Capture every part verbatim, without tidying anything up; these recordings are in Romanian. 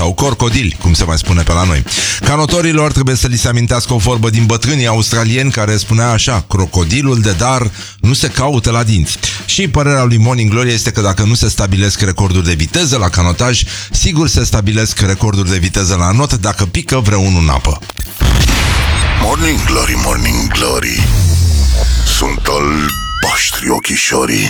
sau crocodili, cum se mai spune pe la noi. Canotorilor trebuie să li se amintească o vorbă din bătrânii australieni care spunea așa: crocodilul de dar nu se caută la dinți. Și părerea lui Morning Glory este că dacă nu se stabilesc recorduri de viteză la canotaj, sigur se stabilesc recorduri de viteză la not dacă pică vreunul în apă. Morning Glory, Morning Glory, sunt albaștri ochișorii.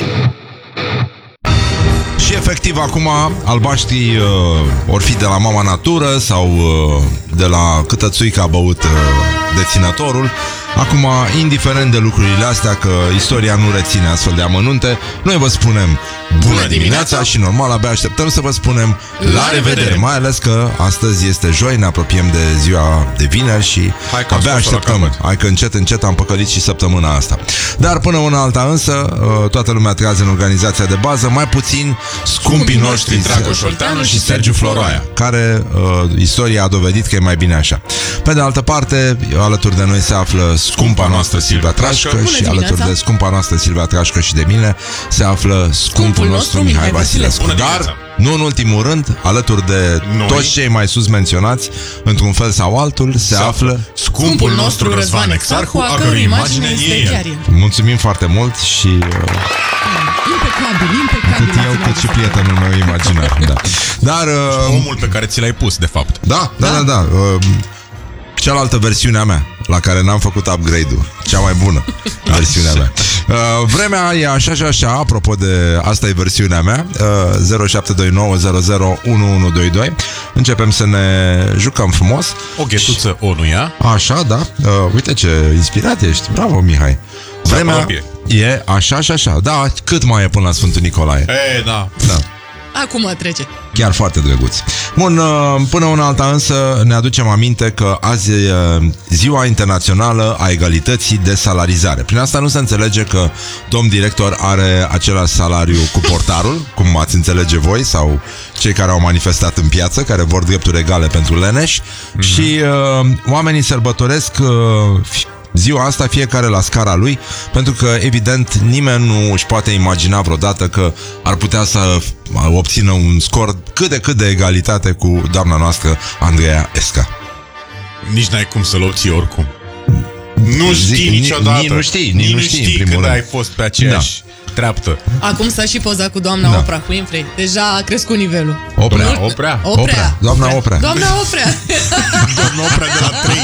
Și efectiv acum albaștrii uh, or fi de la mama natură sau uh, de la câtă țuică a băut uh, deținătorul. Acum, indiferent de lucrurile astea, că istoria nu reține astfel de amănunte, noi vă spunem bună dimineața și normal abia așteptăm să vă spunem la revedere, mai ales că astăzi este joi, ne apropiem de ziua de vineri și abia așteptăm. Hai că încet, încet am păcălit și săptămâna asta. Dar până una alta însă, toată lumea trează în organizația de bază, mai puțin scumpii noștri Dragoș Olteanu și Sergiu Floroaia, care uh, istoria a dovedit că e mai bine așa. Pe de altă parte, alături de noi se află scumpa noastră Silvia Trașcă și alături de scumpa noastră Silvia Trașcă și de mine se află scumpul nostru Mihai Vasilescu. Dar, nu în ultimul rând, alături de noi, toți cei mai sus menționați, într-un fel sau altul, se află scumpul nostru Răzvan Exarhu, a cărui imagine e el. Mulțumim foarte mult și... Uh, impecabil, impecabil. atât eu cât și prietenul meu imaginar. Da. Dar... Uh, omul pe care ți l-ai pus, de fapt. Da, da, da, da, da. Uh, cealaltă versiune a mea, la care n-am făcut upgrade-ul, cea mai bună versiunea mea. Uh, vremea e așa și așa, apropo de asta e versiunea mea, uh, zero șapte doi nouă zero zero unu unu doi doi. Începem să ne jucăm frumos. O ghetuță o nu ia. Așa, da. Uh, uite ce inspirat ești. Bravo, Mihai. Vremea e așa și așa. Da, cât mai e până la Sfântul Nicolae? E, da. Da. Acum trece. Chiar foarte drăguț. Bun, până una alta însă ne aducem aminte că azi e Ziua Internațională a Egalității de Salarizare. Prin asta nu se înțelege că domn director are același salariu cu portarul, cum ați înțelege voi sau cei care au manifestat în piață, care vor drepturi egale pentru leneși. Mm-hmm. Și uh, oamenii sărbătoresc uh, ziua asta fiecare la scara lui, pentru că evident nimeni nu își poate imagina vreodată că ar putea să obțină un scor cât de cât de egalitate cu doamna noastră Andreea Esca. Nici n-ai cum să-l obții oricum. Nu știi Zic, niciodată. Nici nu știi, nici nici nu știi, știi în primul când rând. ai fost pe aceeași da. treaptă. Acum s-a și pozat cu doamna da. Oprah Winfrey. Deja a crescut nivelul. Oprea, Oprea, Oprea. Oprea. Doamna Oprea. Doamna Oprea. Doamna Oprea de la trei.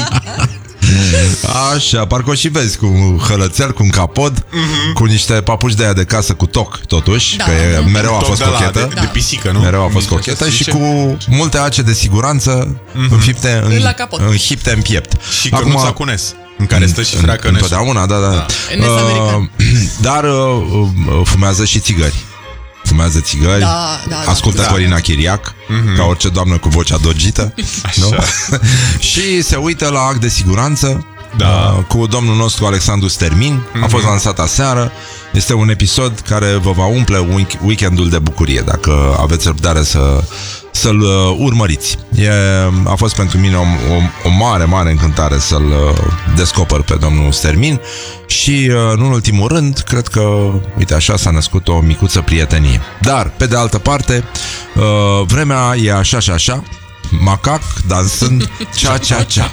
Așa, parcă o și vezi cu hălățel, cu un capod, mm-hmm. cu niște papuci de aia de casă cu toc, totuși, da, că e, mereu a fost cochetă. De, de pisică, nu? Mereu a fost cochetă și cu multe ace de siguranță mm-hmm. înfipte în, înhipte în piept. Și că nu s-a cunes, în care stă și freacă nesul. Întotdeauna, da, da. da. Uh, dar uh, fumează și țigări. Fumează țigări, da, da, ascultă da. Corina Chiriac, mm-hmm. ca orice doamnă cu vocea dogită. Nu? Și se uită la act de siguranță da. uh, cu domnul nostru Alexandru Stermin. Mm-hmm. A fost lansat aseară. Este un episod care vă va umple weekendul de bucurie, dacă aveți răbdare să, să-l uh, urmăriți. E, a fost pentru mine o, o, o mare, mare încântare să-l uh, descoper pe domnul Stermin. Și, uh, nu în ultimul rând, cred că, uite așa, s-a născut o micuță prietenie. Dar, pe de altă parte, uh, vremea e așa și așa, macac dansând cea-cea-cea.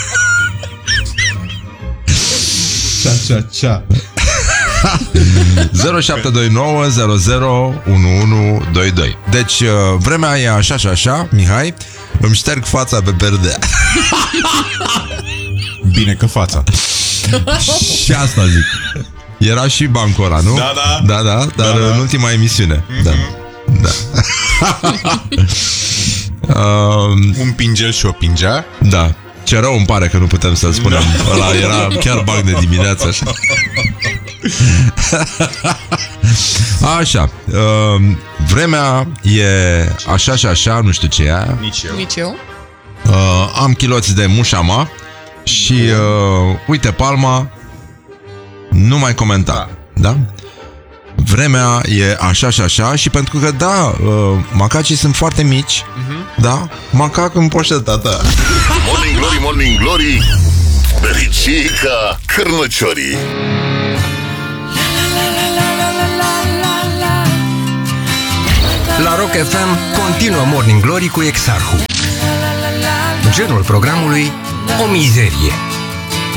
Cea-cea-cea. zero șapte doi nouă zero zero unu unu doi doi. Deci, uh, vremea e așa și așa, Mihai, îmi șterg fața pe perdea. Bine că fața. Și asta zic. Era și bancul ăla, nu? Da, da. Da, da, dar da, da. În ultima emisiune. Mm-hmm. Da. Da. um, Un pingel și o pingea. Da. Ce rău îmi pare că nu putem să-l spunem. Da. Ăla era chiar bag de dimineață așa. Așa. Um, vremea e așa și așa, nu știu ce e aia. Nici eu. Nici eu. Uh, am chiloți de mușama. Și uh, uite palma. Nu mai comenta. Da? Da? Vremea e așa și așa. Și pentru că da, uh, macacii sunt foarte mici. uh-huh. Da? Macac în poșeta ta. Morning Glory, Morning Glory, Bericica Cârnăciorii. La Rock F M continuă Morning Glory cu Exarhu. genul programului o mizerie.